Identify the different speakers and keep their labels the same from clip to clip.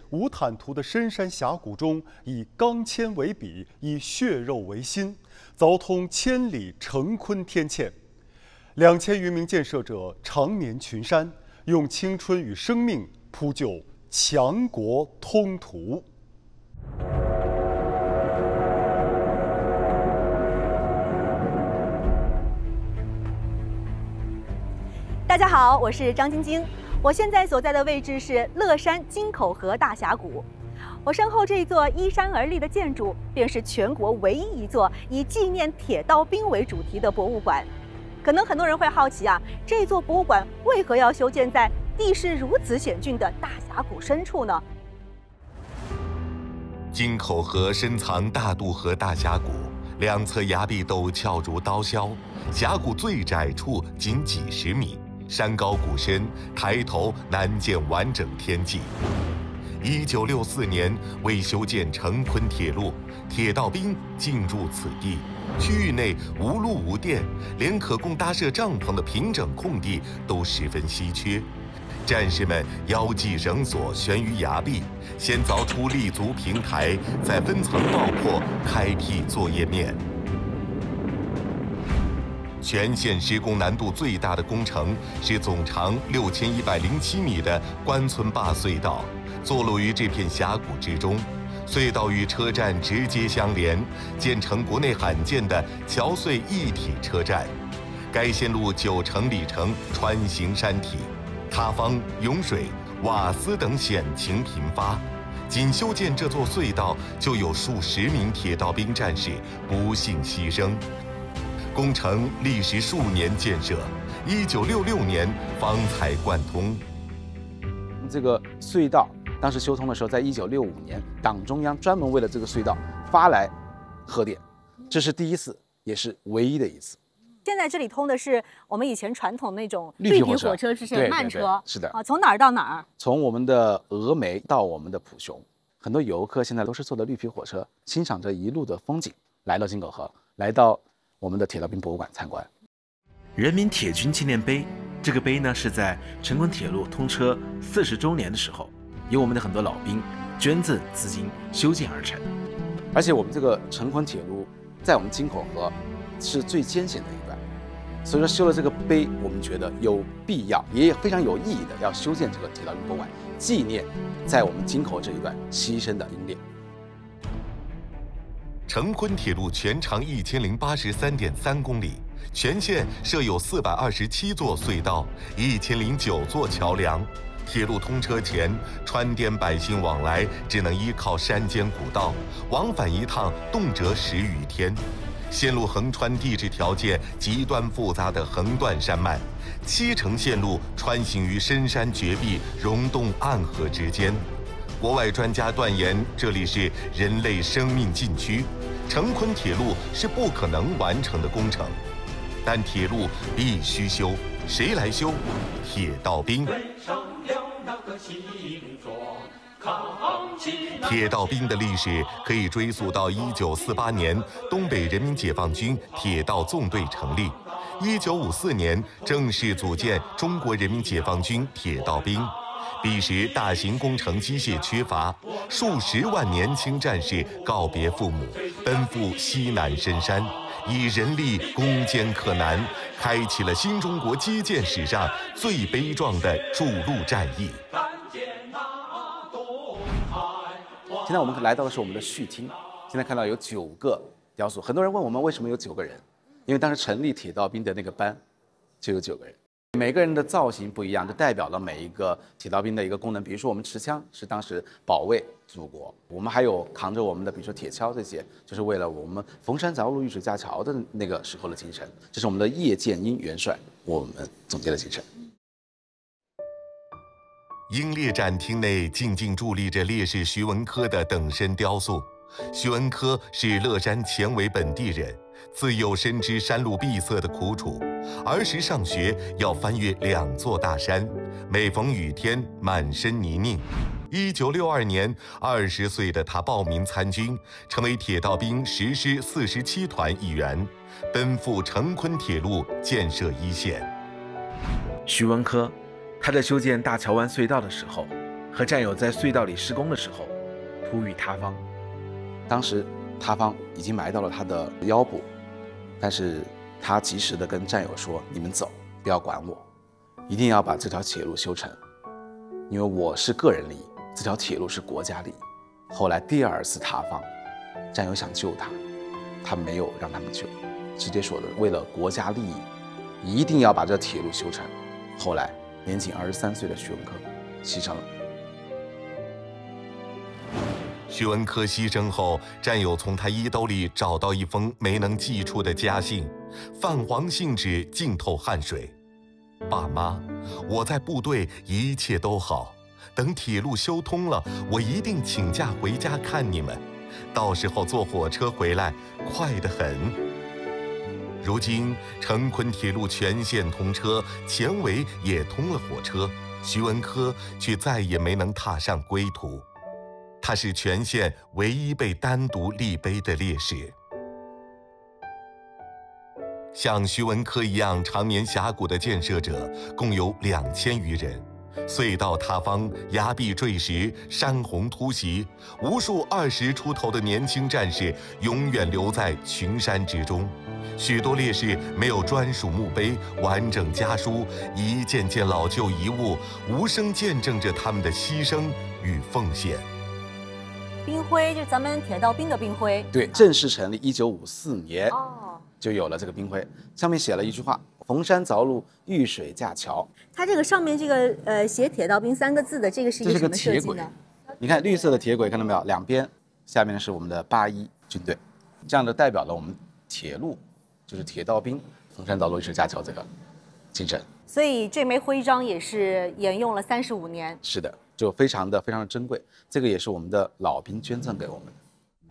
Speaker 1: 无坦途的深山峡谷中，以钢纤为笔，以血肉为心，凿通千里成昆天堑。2000余名建设者常年群山，用青春与生命铺就强国通途。
Speaker 2: 大家好，我是张晶晶。我现在所在的位置是乐山金口河大峡谷。我身后这座依山而立的建筑，便是全国唯一一座以纪念铁道兵为主题的博物馆。可能很多人会好奇啊，这座博物馆为何要修建在地势如此险峻的大峡谷深处呢？
Speaker 3: 金口河深藏大渡河大峡谷，两侧崖壁陡峭如刀削，峡谷最窄处仅几十米。山高谷深，抬头难见完整天际。1964年，为修建成昆铁路，铁道兵进入此地，区域内无路无电，连可供搭设帐篷的平整空地都十分稀缺。战士们腰系绳索悬于崖壁，先凿出立足平台，再分层爆破，开辟作业面。全线施工难度最大的工程是总长6107米的关村坝隧道，坐落于这片峡谷之中。隧道与车站直接相连，建成国内罕见的桥隧一体车站。该线路90%里程穿行山体，塌方、涌水、瓦斯等险情频发。仅修建这座隧道，就有数十名铁道兵战士不幸牺牲。工程历时数年建设，1966年方才贯通。
Speaker 4: 这个隧道当时修通的时候，在1965年，党中央专门为了这个隧道发来贺电，这是第一次，也是唯一的一次。
Speaker 2: 现在这里通的是我们以前传统那种绿皮火车，是慢车，
Speaker 4: 对，是的
Speaker 2: 啊，从哪儿到哪儿？
Speaker 4: 从我们的峨眉到我们的普雄，很多游客现在都是坐的绿皮火车，欣赏着一路的风景，来到金口河，来到我们的铁道兵博物馆参观。
Speaker 5: 人民铁军纪念碑，这个碑呢是在成昆铁路通车40周年的时候，由我们的很多老兵捐赠资金修建而成。
Speaker 4: 而且我们这个成昆铁路在我们金口河是最艰险的一段，所以说修了这个碑，我们觉得有必要，也非常有意义的要修建这个铁道兵博物馆，纪念在我们金口这一段牺牲的英烈。
Speaker 3: 成昆铁路全长1083.3公里，全线设有427座隧道，1009座桥梁。铁路通车前，川滇百姓往来只能依靠山间古道，往返一趟动辄10余天。线路横穿地质条件极端复杂的横断山脉，70%线路穿行于深山绝壁、溶洞暗河之间。国外专家断言，这里是人类生命禁区，成昆铁路是不可能完成的工程。但铁路必须修，谁来修？铁道兵。铁道兵的历史可以追溯到1948年东北人民解放军铁道纵队成立，1954年正式组建中国人民解放军铁道兵。彼时大型工程机械缺乏，数十万年轻战士告别父母，奔赴西南深山，以人力攻坚克难，开启了新中国基建史上最悲壮的筑路战役。
Speaker 4: 现在我们来到的是我们的序厅，现在看到有9个雕塑。很多人问我们为什么有9个人，因为当时成立铁道兵的那个班就有9个人，每个人的造型不一样，就代表了每一个铁道兵的一个功能。比如说我们持枪是当时保卫祖国，我们还有扛着我们的比如说铁锹，这些就是为了我们逢山凿路遇水架桥的那个时候的精神。这是我们的叶剑英元帅我们总结的精神。
Speaker 3: 英烈展厅内静静伫立着烈士徐文科的等身雕塑。徐文科是乐山前围本地人，自幼深知山路闭塞的苦楚。儿时上学要翻越2座大山，每逢雨天满身泥泞。1962年，20岁的他报名参军，成为铁道兵10师47团一员，奔赴成昆铁路建设一线。
Speaker 5: 徐文科，他在修建大桥湾隧道的时候， 和战友在隧道里施工的时候，突遇塌方。
Speaker 4: 当时塌方已经埋到了他的腰部，但是他及时的跟战友说：“你们走，不要管我，一定要把这条铁路修成，因为我是个人利益，这条铁路是国家利益。”后来第2次塌方，战友想救他，他没有让他们救，直接说的为了国家利益，一定要把这铁路修成。后来年仅23岁的徐文科牺牲了。
Speaker 3: 徐文科牺牲后，战友从他衣兜里找到一封没能寄出的家信，泛黄信纸浸透汗水。爸妈，我在部队一切都好，等铁路修通了，我一定请假回家看你们，到时候坐火车回来，快得很。如今成昆铁路全线通车，前围也通了火车，徐文科却再也没能踏上归途。他是全县唯一被单独立碑的烈士。像徐文科一样常年峡谷的建设者共有2000余人。隧道塌方，崖壁坠石，山洪突袭，无数20出头的年轻战士永远留在群山之中。许多烈士没有专属墓碑、完整家书，一件件老旧遗物，无声见证着他们的牺牲与奉献。
Speaker 2: 兵徽就是咱们铁道兵的兵徽。
Speaker 4: 对，正式成立1954年就有了这个兵徽，上面写了一句话：“逢山凿路，遇水架桥。”
Speaker 2: 它这个上面这个写铁道兵3个字的这个是一个什么设计呢？
Speaker 4: 你看绿色的铁轨，看到没有？两边下面是我们的81军队，这样的代表了我们铁路，就是铁道兵逢山凿路，遇水架桥这个精神。
Speaker 2: 所以这枚徽章也是沿用了35年。
Speaker 4: 是的，就非常的珍贵。这个也是我们的老兵捐赠给我们的。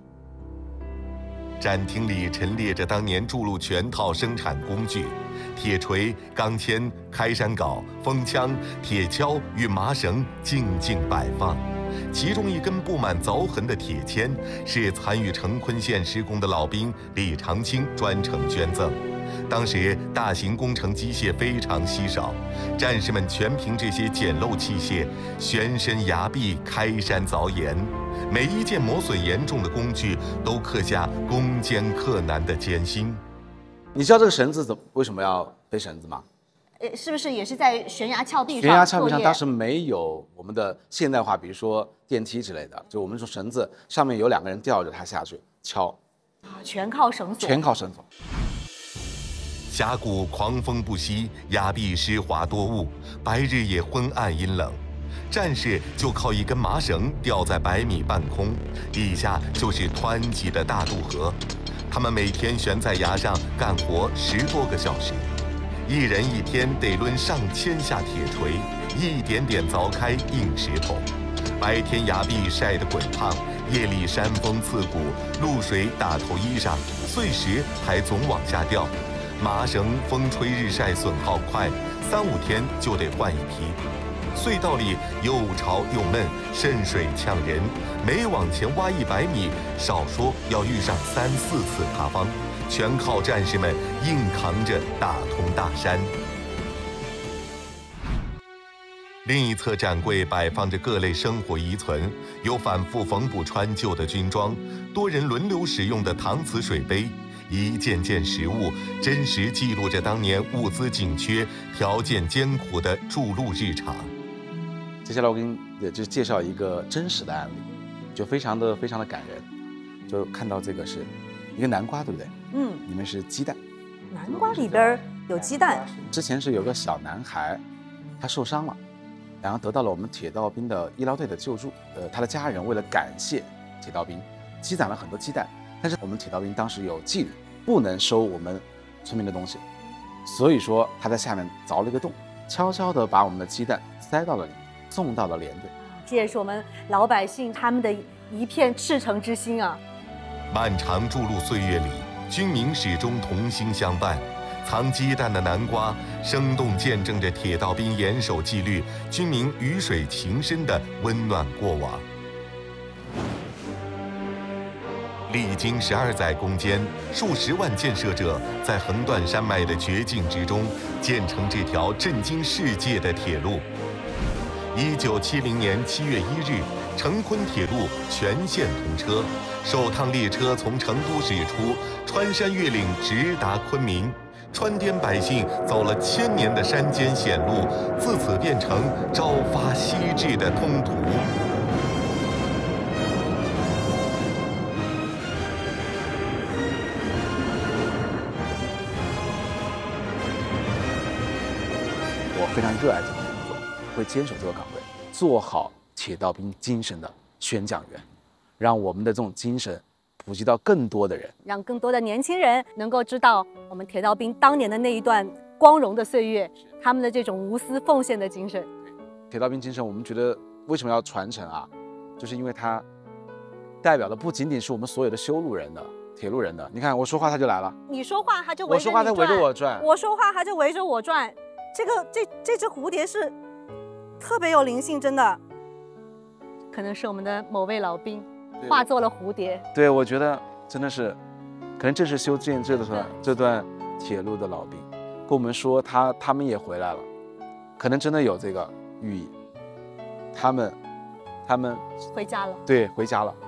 Speaker 3: 展厅里陈列着当年筑路全套生产工具，铁锤、钢钎、开山镐、风枪、铁锹与麻绳静静摆放。其中一根布满凿痕的铁钎是参与成昆县施工的老兵李长青专程捐赠。当时大型工程机械非常稀少，战士们全凭这些简陋器械旋身崖壁、开山凿岩，每一件磨损严重的工具都刻下攻坚克难的艰辛。
Speaker 4: 你知道这个绳子为什么要背绳子吗？
Speaker 2: 是不是也是在悬崖峭壁上？
Speaker 4: 悬崖峭壁上当时没有我们的现代化，比如说电梯之类的，就我们说绳子上面有2个人吊着它下去敲，
Speaker 2: 全靠绳索。
Speaker 4: 全靠绳索。
Speaker 3: 峡谷狂风不息，崖壁湿滑多雾，白日也昏暗阴冷。战士就靠一根麻绳吊在100米半空，底下就是湍急的大渡河。他们每天悬在崖上干活10多个小时，一人一天得抡上千下铁锤，一点点凿开硬石头。白天崖壁晒得滚烫，夜里山风刺骨，露水打透衣裳，碎石还总往下掉。麻绳风吹日晒损耗快，3、5天就得换一批。隧道里又潮又闷，渗水呛人，每往前挖100米，少说要遇上3、4次塌方，全靠战士们硬扛着打通大山。另一侧展柜摆放着各类生活遗存，有反复缝补穿旧的军装，多人轮流使用的搪瓷水杯，一件件实物，真实记录着当年物资紧缺、条件艰苦的筑路日常。
Speaker 4: 接下来我给你就是介绍一个真实的案例，就非常的感人。就看到这个是一个南瓜，对不对？里面是鸡蛋。
Speaker 2: 南瓜里边有鸡蛋。
Speaker 4: 之前是有个小男孩，他受伤了，然后得到了我们铁道兵的医疗队的救助。他的家人为了感谢铁道兵，积攒了很多鸡蛋。但是我们铁道兵当时有纪律，不能收我们村民的东西，所以说他在下面凿了一个洞，悄悄地把我们的鸡蛋塞到了里面，送到了连队。
Speaker 2: 这也是我们老百姓他们的一片赤诚之心啊！
Speaker 3: 漫长筑路岁月里，军民始终同心相伴。藏鸡蛋的南瓜，生动见证着铁道兵严守纪律、军民鱼水情深的温暖过往。历经12载攻坚，数10万建设者在横断山脉的绝境之中，建成这条震惊世界的铁路。 1970年7月1日，成昆铁路全线通车，首趟列车从成都驶出，穿山越岭直达昆明。川滇百姓走了1000年的山间险路，自此变成朝发夕至的通途。
Speaker 4: 我非常热爱这个工作，会坚守这个岗位，做好铁道兵精神的宣讲员，让我们的这种精神普及到更多的人，
Speaker 2: 让更多的年轻人能够知道我们铁道兵当年的那一段光荣的岁月，他们的这种无私奉献的精神。
Speaker 4: 铁道兵精神，我们觉得为什么要传承啊？就是因为它代表的不仅仅是我们所有的修路人的、铁路人的。你看我说话他就来了，
Speaker 2: 你说话他就围着你转，
Speaker 4: 我说话他围着我转，
Speaker 2: 我说话他就围着我转。这只蝴蝶是特别有灵性，真的，可能是我们的某位老兵化作了蝴蝶。
Speaker 4: 对，我觉得真的是，可能这是修建这段铁路的老兵，跟我们说他们也回来了，可能真的有这个寓意，他们
Speaker 2: 回家了。
Speaker 4: 对，回家了。